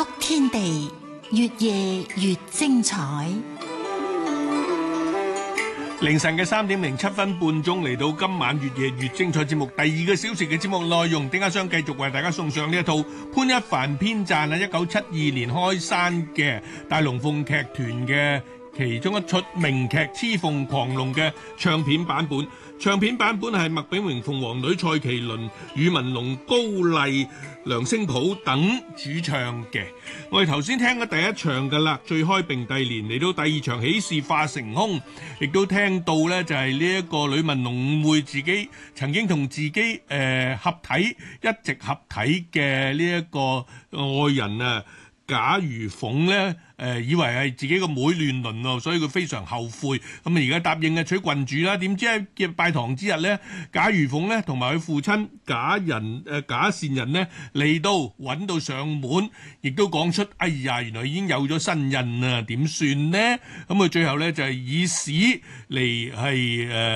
天地，越夜越精彩。 凌晨嘅3:07半鐘嚟到今晚越夜越精彩節目第2個小時嘅節目內容，丁家雙繼續為大家送上呢一套潘一帆編撰1972年開山嘅大龍鳳劇團嘅其中一出名劇《雌鳳狂龍》嘅唱片版本。唱片版本係麥炳榮、鳳凰女、蔡麒麟、宇文龍、高麗、梁聲普等主唱嘅。我哋頭先聽咗第一場㗎啦，最開並蒂蓮，嚟到第二場喜事化成空，亦都聽到呢就係呢一個呂文龍誤會自己曾經同自己合體一直合體嘅呢一個愛人啊賈如鳳呢，以為係自己個妹亂倫咯，所以佢非常後悔。咁啊，而家答應娶郡主啦。點知喺拜堂之日呢，賈如鳳呢同埋佢父親賈善人呢嚟到揾到上門，亦都講出哎呀，原來已經有咗身孕啊，點算呢？咁佢最後呢就係以死嚟係